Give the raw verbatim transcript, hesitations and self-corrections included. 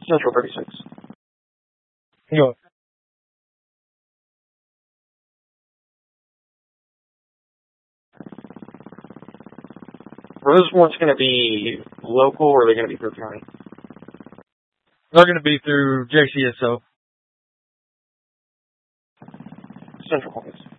Central thirty-six. Yo. Are those warrants going to be local or are they going to be through county? They're going to be through J C S O. Central Office.